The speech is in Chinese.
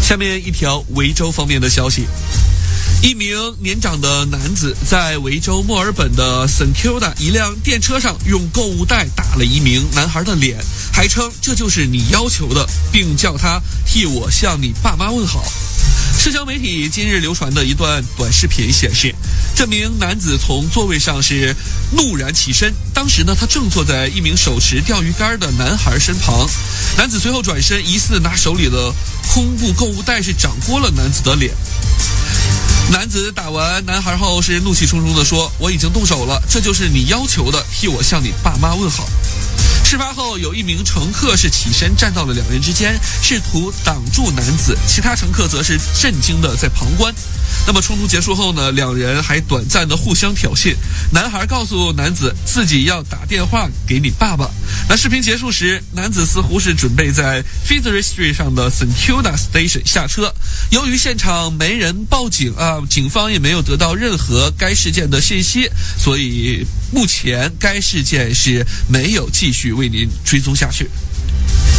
下面一条维州方面的消息。一名年长的男子在维州墨尔本的 St Kilda 一辆电车上用购物袋打了一名男孩的脸，还称这就是你要求的，并叫他替我向你爸妈问好。社交媒体今日流传的一段短视频显示，这名男子从座位上是怒然起身，当时呢他正坐在一名手持钓鱼竿的男孩身旁，男子随后转身，疑似拿手里的空布购物袋是掌掴了男子的脸。男子打完男孩后是怒气冲冲地说，我已经动手了，这就是你要求的，替我向你爸妈问好。事发后，有一名乘客是起身站到了两人之间，试图挡住男子，其他乘客则是震惊的在旁观。那么冲突结束后呢，两人还短暂的互相挑衅，男孩告诉男子自己要打电话给你爸爸。那视频结束时，男子似乎是准备在 Fitzroy Street 上的 St Kilda Station 下车。由于现场没人报警警方也没有得到任何该事件的信息，所以目前该事件是没有继续为您追踪下去。